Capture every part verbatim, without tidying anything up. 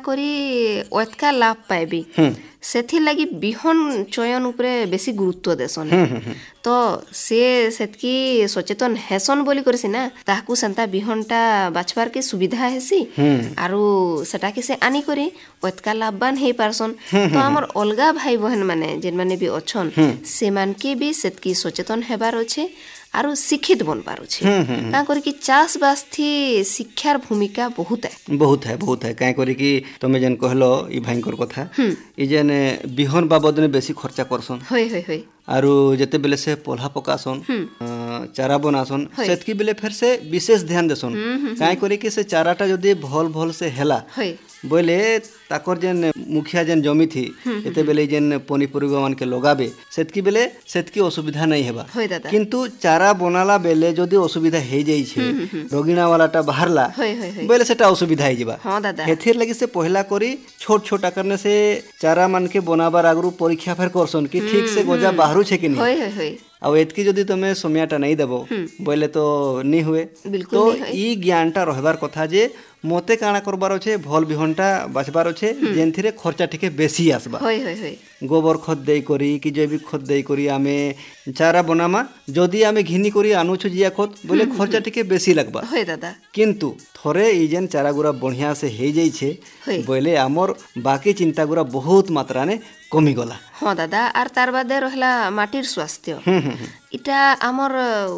करी ओतका लाभ पाएबी सेथि लगी बिहन चयन उपरे बेसी गुरुत्व देसन तो से सेतकी सचेतन हेसन बोली करसी ना ताकू सेंता बिहनटा बाछबार के सुविधा हेसी आरु सेटा के से आनी करी ओतका लाभवान हे पारसन तो हमर अलगा भाई बहन माने जेन माने भी अछन से मान के भी सेतकी सचेतन हेबार अछि आरो शिक्षित बन पारो छे का करी कि चाष बास थी शिक्षार भूमिका बहुत है बहुत है बहुत है का करी कि तमे जन कहलो ई भाईकर कथा ई जन बिहन बाबद ने बेसी खर्चा करसन होय होय होय आरो जते बेले से पोल्हा पकासन चारा बनासन सेतकी बेले फिर से विशेष ध्यान देसन काई करी कि से चाराटा जदी भल भल से हेला बोले ताकर जेन मुखिया जेन जमी थी एते बेले जेन पनीपरिबा मान के लगाबे सेतकी बेले सेतकी असुविधा नहीं हेबा किंतु चारा बनाला बेले जदी असुविधा हे जाई छे रोगिणा वालाटा बाहरला बोले सेटा असुविधा हे जिबा हां दादा एथिर लागि से पहिला करी छोट छोट आकारने से चारा मान के बनाबार आगरु परीक्षा फेर करसन कि ठीक से गोजा बाहरु छे कि नहीं होय होय होय आ एतकी जदी तमे समयटा नहीं देबो बोले तो नहीं हुए तो ई ज्ञानटा रहबार कथा जे मोते काना करबार अछि भल बिहनटा बाछबार अछि जेनथिरे खर्चा ठीके बेसी आसबा होय होय होय गोबर खत देई करी कि जैविक खत देई करी आमे चारा बनामा जदी आमे घिनी करी आनुछु जिया खत बोले खर्चा ठीके बेसी लगबा होय दादा किंतु थरे ई जेन चारा गुरा बढ़िया से हे जाई छे बोले हमर बाकी चिंता गुरा बहुत मात्रा ने कमी गला हां दादा आर तार बादे रहला माटिर स्वास्थ्य इटा हमर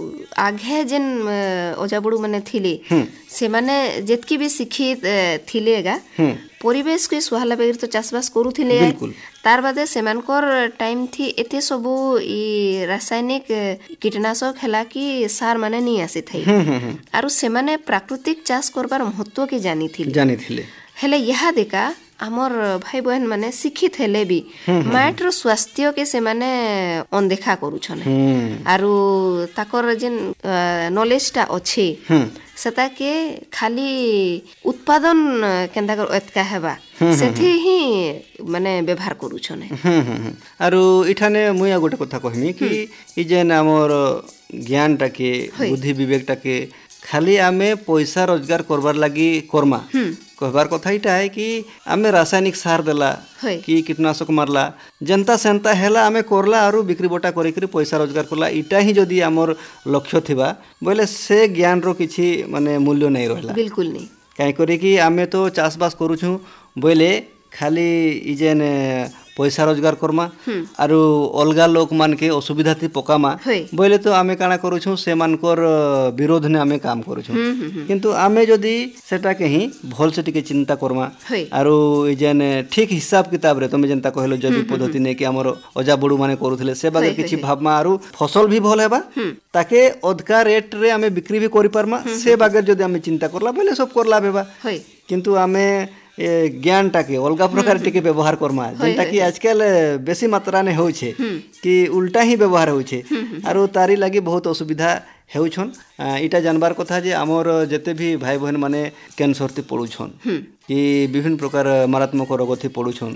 आगे जेन ओजाबुडू माने थिले से माने जेतकी भी शिक्षित थिलेगा परिवेश के सुहाला बेर तो चाषबास करूथिले तार बादे सेमानकर टाइम थी एते सबु ई रासायनिक कीटनाशक हेला कि सार माने नहीं आसी थई आरो से माने प्राकृतिक चाष करबार महत्व के जानी थिले जानी थिले हेले यहा देखा हमर भाई बहन माने शिक्षित हेले भी माटर स्वास्थ्य के से माने अनदेखा करू छने आरो ताकर जेन नॉलेजटा अछि सेता के खाली उत्पादन केंदा कर एतका हेबा सेथि ही माने व्यवहार करू छने आरो इठाने मुया गोटे कथा कहमी कि ई जेन हमर ज्ञानटा के बुद्धि विवेकटा के खाली आमे पैसा रोजगार करबार लागि कर्मा कहबार कथा इटा है कि आमे रासायनिक सार देला कि कीटनाशक मारला जनता सेंता हेला आमे करला आरो बिक्री बटा करी करी पैसा रोजगार करला इटा ही जदी हमर लक्ष्य थिबा बोले से ज्ञान रो किछि माने मूल्य नहीं रहला बिल्कुल नहीं काई करी कि आमे तो चाष बास करूछु बोले खाली ई जेन पैसा रोजगार करमा आरो अलगा लोक मान के असुविधा थी पकामा बोले तो आमे काना करूछु से मानकर विरोध ने आमे काम करूछु किंतु आमे जदी सेटा के ही भल से टिके चिंता करमा आरो ई जेन ठीक हिसाब किताब रे तमे जनता कहलो जैविक पद्धति ने कि हमर अजा बडू माने करूथले से बागे किछि भाबमा आरो फसल भी भल हेबा ताके अधका रेट रे आमे बिक्री भी करि परमा से बागे जदी आमे चिंता करला बोले सब करला बेबा किंतु आमे ज्ञान टाके अलगा प्रकार टिके व्यवहार करमा जेंटा कि आजकल बेसी मात्रा ने होय छे कि उल्टा ही व्यवहार होय छे आरो तारी लागि बहुत असुविधा हेउछन इटा जानबार कथा जे हमर जते भी भाई बहन माने कैंसर ती पडुछन कि विभिन्न प्रकार मारात्मक रोग थी पडुछन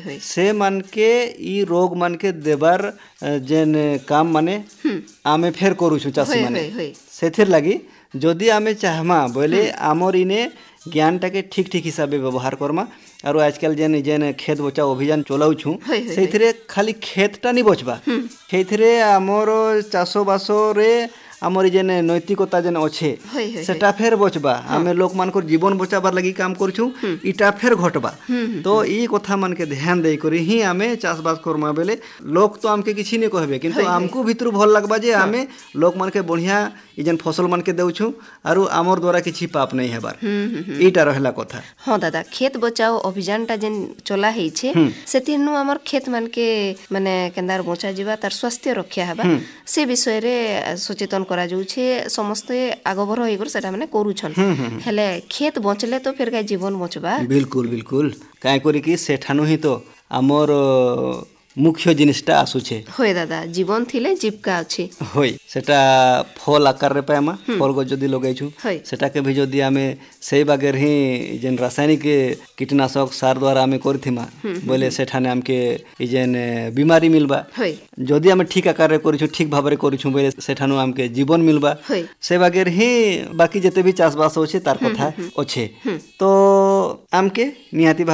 से मान के ई रोग मान के देबार जेन काम माने आमे फेर करूछु चासी माने सेथिर लागि जदी आमे चाहमा बोले हमर इने ज्ञानटा के ठीक ठीक हिसाबे व्यवहार करमा और आजकल जेन जेन खेत बचाओ अभियान चलाउ छु सेथिरे खाली खेतटा नि बचबा सेथिरे हमर चासो बासो रे हमर जेन नैतिकता जेन अच्छे सेटा फेर बचबा हमें लोक मानकर जीवन बचाबार लगी काम करछु इटा फेर घटबा तो ई कथा मान के ध्यान दे करी ही हमें चाष बास करमा बेले लोक तो हमके किछि नै कहबे किंतु हमको भीतर भल लागबा जे हमें लोक मान के बढ़िया ई जेन फसल मान के देउछु आरो हमर द्वारा किछि पाप नै हेबार इटा रहला कथा हां दादा खेत बचाओ अभियानटा जेन चला हेइ छे सेतिनु हमर खेत मान के माने केंदार बचा जीवा तार स्वास्थ्य रक्षा हेबा से विषय रे सचेतन करा जाउ छे समस्त आगबर होई कर सेटा माने करूछन हेले खेत बचले तो फिर का जीवन बचबा बिल्कुल बिल्कुल काई करी कि सेठानु ही तो हमर मुख्य जिनिसटा आसु छे होय दादा जीवन थिले जीविका अछि होय सेटा फल आकार रे पायमा फल गो जदी लगाइ छु सेटा के भी जदी हमें सेई बागर ही जेन रासायनिक कीटनाशक सार द्वारा हमें करथिमा बोले सेठाने हमके ई जेन बीमारी मिलबा जदी हमें ठीक आकार रे करिछु ठीक भाबरे करिछु बोले सेठानु हमके जीवन मिलबा से बागर ही बाकी जते भी चाष बास होछे तार कथा अछि तो हमके निहाती